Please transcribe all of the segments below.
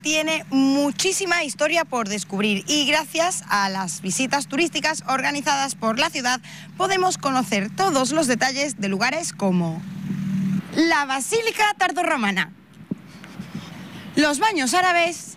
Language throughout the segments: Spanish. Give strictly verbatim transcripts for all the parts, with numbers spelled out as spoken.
Tiene muchísima historia por descubrir y gracias a las visitas turísticas organizadas por la ciudad podemos conocer todos los detalles de lugares como la Basílica Tardorromana, los baños árabes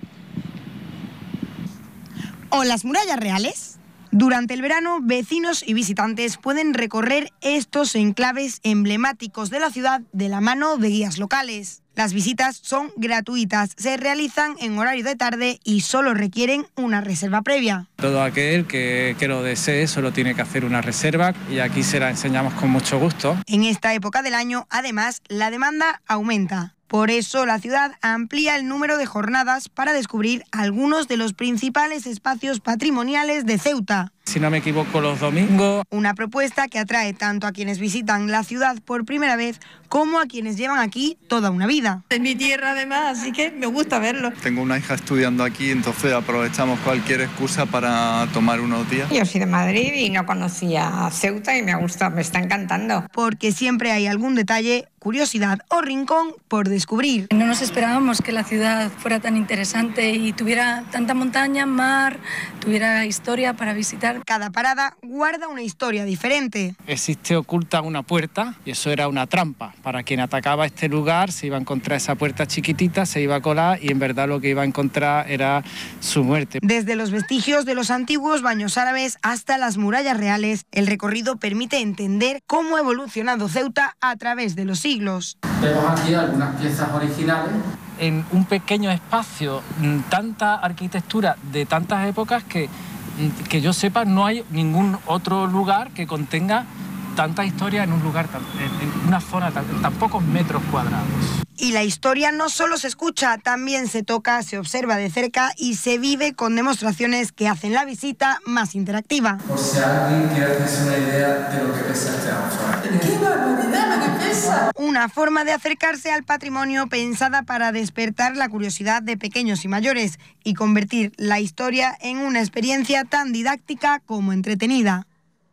o las murallas reales. Durante el verano, vecinos y visitantes pueden recorrer estos enclaves emblemáticos de la ciudad de la mano de guías locales. Las visitas son gratuitas, se realizan en horario de tarde y solo requieren una reserva previa. Todo aquel que, que lo desee solo tiene que hacer una reserva y aquí se la enseñamos con mucho gusto. En esta época del año, además, la demanda aumenta. Por eso la ciudad amplía el número de jornadas para descubrir algunos de los principales espacios patrimoniales de Ceuta. Si no me equivoco, los domingos. Una propuesta que atrae tanto a quienes visitan la ciudad por primera vez como a quienes llevan aquí toda una vida. Es mi tierra además, así que me gusta verlo. Tengo una hija estudiando aquí, entonces aprovechamos cualquier excusa para tomar unos días. Yo soy de Madrid y no conocía Ceuta y me ha gustado, me está encantando. Porque siempre hay algún detalle, curiosidad o rincón por descubrir. No nos esperábamos que la ciudad fuera tan interesante y tuviera tanta montaña, mar, tuviera historia para visitar. Cada parada guarda una historia diferente. Existe oculta una puerta y eso era una trampa. Para quien atacaba este lugar se iba a encontrar esa puerta chiquitita, se iba a colar y en verdad lo que iba a encontrar era su muerte. Desde los vestigios de los antiguos baños árabes hasta las murallas reales, el recorrido permite entender cómo ha evolucionado Ceuta a través de los siglos. Vemos aquí algunas piezas originales. En un pequeño espacio, tanta arquitectura de tantas épocas que, que yo sepa, no hay ningún otro lugar que contenga tanta historia en un lugar, en una zona, en tan pocos metros cuadrados. Y la historia no solo se escucha, también se toca, se observa de cerca y se vive con demostraciones que hacen la visita más interactiva. Por si alguien quiere hacerse una idea de lo que pesa este agua. ¡Qué barbaridad lo que pesa! Una forma de acercarse al patrimonio pensada para despertar la curiosidad de pequeños y mayores y convertir la historia en una experiencia tan didáctica como entretenida.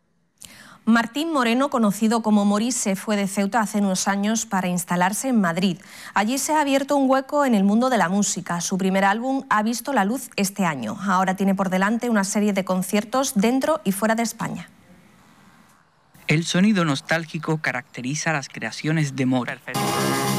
Martín Moreno, conocido como Mori, se fue de Ceuta hace unos años para instalarse en Madrid. Allí se ha abierto un hueco en el mundo de la música. Su primer álbum ha visto la luz este año. Ahora tiene por delante una serie de conciertos dentro y fuera de España. El sonido nostálgico caracteriza las creaciones de Mori. Perfecto.